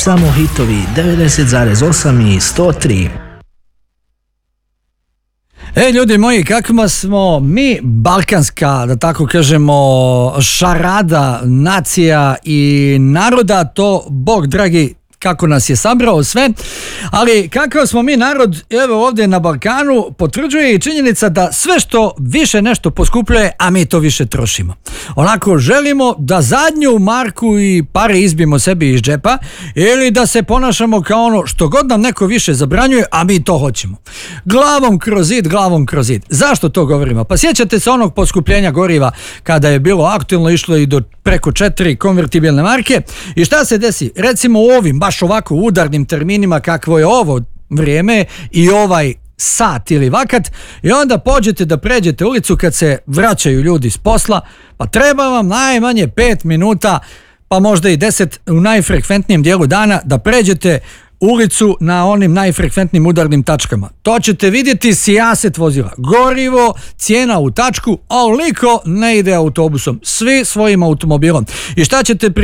Samo hitovi 90,8 i 103. Ljudi moji, kakva smo mi balkanska, da tako kažemo, šarada nacija i naroda, to Bog dragi kako nas je sabrao sve, ali kakav smo mi narod, evo ovdje na Balkanu, potvrđuje i činjenica da sve što više nešto poskupljuje, a mi to više trošimo. Onako želimo da zadnju marku i pare izbijemo sebi iz džepa ili da se ponašamo kao ono što god nam neko više zabranjuje, a mi to hoćemo. Glavom kroz zid, glavom kroz zid. Zašto to govorimo? Pa sjećate se onog poskupljenja goriva kada je bilo aktualno, išlo i do preko 4 konvertibilne marke i šta se desi? Recimo u ovim, baš ovako udarnim terminima kakvo je ovo vrijeme i ovaj sat ili vakat, i onda pođete da pređete ulicu kad se vraćaju ljudi s posla, pa treba vam najmanje 5 minuta, pa možda i 10 u najfrekventnijem dijelu dana da pređete ulicu na onim najfrekventnim udarnim tačkama. To ćete vidjeti sijaset vozila. Gorivo, cijena u tačku, a oliko ne ide autobusom. Svi svojim automobilom. I šta ćete